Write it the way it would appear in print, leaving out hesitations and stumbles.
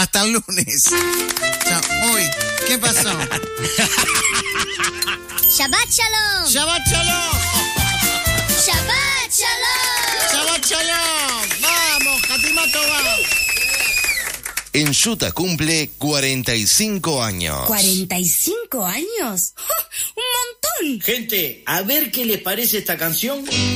Hasta el lunes. Chao. Uy, ¿qué pasó? Shabbat Shalom. Shabbat Shalom. Shabbat Shalom. Shabbat Shalom. Vamos, Hatimá Tová. Enjuta cumple 45 años. ¿45 años? ¡Oh, un montón! Gente, a ver qué les parece esta canción.